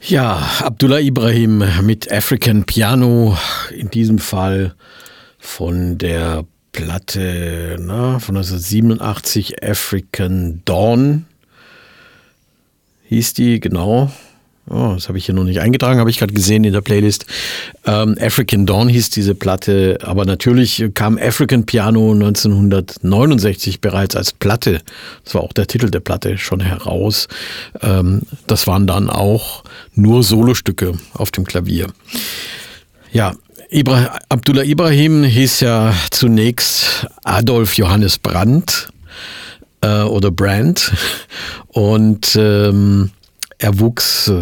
Ja, Abdullah Ibrahim mit African Piano, in diesem Fall von der Platte von 1987, African Dawn hieß die, genau. Oh, das habe ich hier noch nicht eingetragen, habe ich gerade gesehen in der Playlist. African Dawn hieß diese Platte, aber natürlich kam African Piano 1969 bereits als Platte, das war auch der Titel der Platte, schon heraus. Das waren dann auch nur Solostücke auf dem Klavier. Ja, Abdullah Ibrahim hieß ja zunächst Adolf Johannes Brandt oder Brandt und er wuchs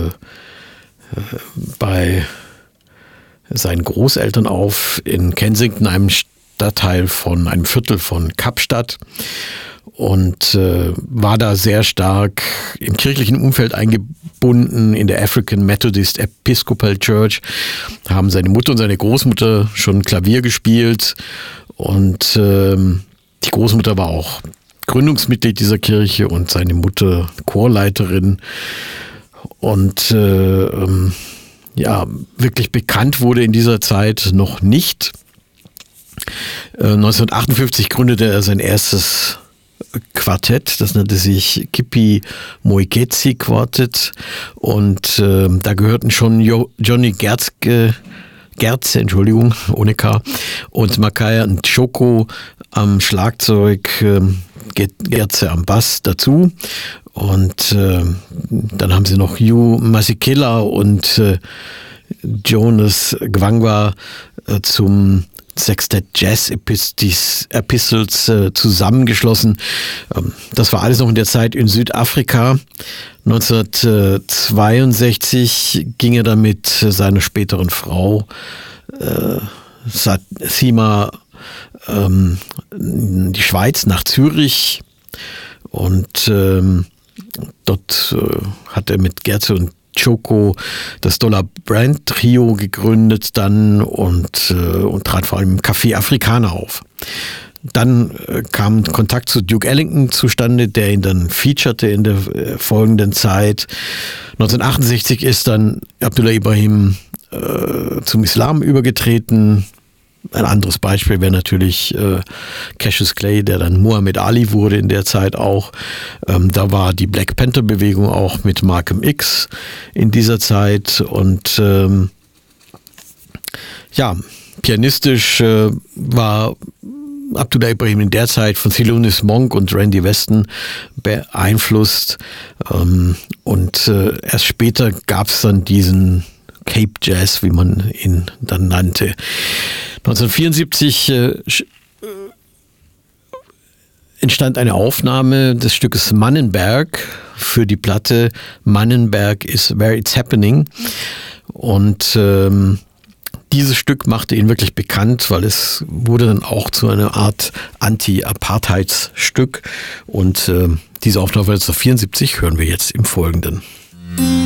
bei seinen Großeltern auf in Kensington, einem Viertel von Kapstadt, und war da sehr stark im kirchlichen Umfeld eingebunden in der African Methodist Episcopal Church. Haben seine Mutter und seine Großmutter schon Klavier gespielt, und die Großmutter war auch Gründungsmitglied dieser Kirche und seine Mutter Chorleiterin. Und wirklich bekannt wurde in dieser Zeit noch nicht. 1958 gründete er sein erstes Quartett, das nannte sich Kippi Moeketsi Quartett, und da gehörten schon Johnny Gerze, ohne K, und Makaya Nchoko am Schlagzeug, Gerze am Bass dazu. Und dann haben sie noch Hugh Masekela und Jonas Gwangwa zum Sextett Jazz Epistles zusammengeschlossen. Das war alles noch in der Zeit in Südafrika. 1962 ging er dann mit seiner späteren Frau Sima in die Schweiz, nach Zürich, und dort hat er mit Gerze und Choco das Dollar Brand Trio gegründet dann und trat vor allem im Café Afrikaner auf. Dann kam Kontakt zu Duke Ellington zustande, der ihn dann featurete in der folgenden Zeit. 1968 ist dann Abdullah Ibrahim zum Islam übergetreten. Ein anderes Beispiel wäre natürlich Cassius Clay, der dann Muhammad Ali wurde in der Zeit auch. Da war die Black Panther-Bewegung auch mit Malcolm X in dieser Zeit. Und pianistisch war Abdullah Ibrahim in der Zeit von Thelonious Monk und Randy Weston beeinflusst. Und erst später gab es dann diesen Cape Jazz, wie man ihn dann nannte. 1974 entstand eine Aufnahme des Stückes Mannenberg für die Platte Mannenberg is Where It's Happening. Und dieses Stück machte ihn wirklich bekannt, weil es wurde dann auch zu einer Art Anti-Apartheidsstück. Und diese Aufnahme 1974 hören wir jetzt im Folgenden.